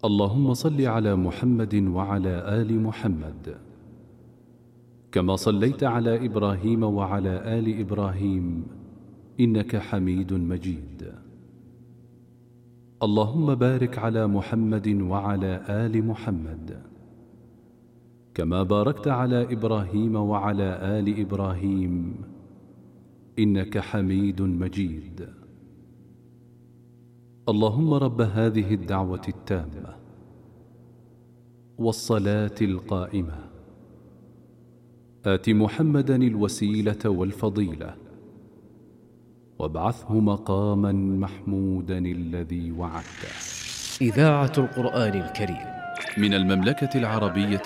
اللهم صل على محمد وعلى آل محمد كما صليت على إبراهيم وعلى آل إبراهيم إنك حميد مجيد. اللهم بارك على محمد وعلى آل محمد كما باركت على إبراهيم وعلى آل إبراهيم إنك حميد مجيد. اللهم رب هذه الدعوة التامة والصلاة القائمة آت محمدا الوسيلة والفضيلة وابعثه مقاما محمودا الذي وعدته. إذاعة القرآن الكريم من المملكة العربية